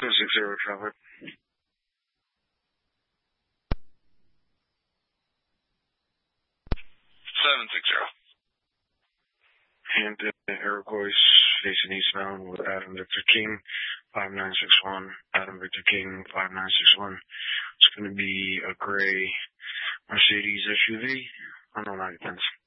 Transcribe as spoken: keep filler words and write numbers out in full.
two six zero traffic. seven six zero. Hampton, Iroquois, facing eastbound with Adam Victor King, five nine six one. Adam Victor King, five nine six one. It's going to be a gray Mercedes S U V, unknown occupants.